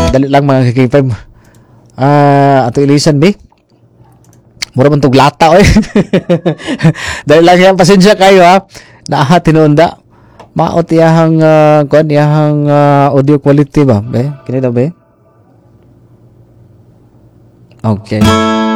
dali lang mga K5. Ato ilisan be. Mura man tog lata oy. Dali lang yan, pasensya kayo ha. Naaha tinuunda. Maot iyahang kuan iyahang audio quality ba, be? Kini daw be? Okay.